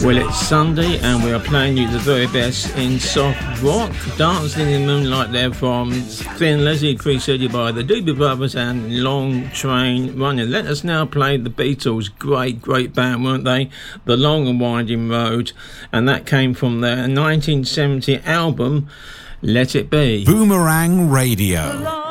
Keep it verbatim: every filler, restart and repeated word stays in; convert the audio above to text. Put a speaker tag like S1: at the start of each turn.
S1: Well, it's Sunday and we are playing you the very best in soft rock. Dancing in the Moonlight there from Thin Lizzy, preceded by the Doobie Brothers and Long Train Running. Let us now play the Beatles. Great, great band, weren't they? The Long and Winding Road. And that came from their nineteen seventy album, Let It Be.
S2: Boomerang Radio.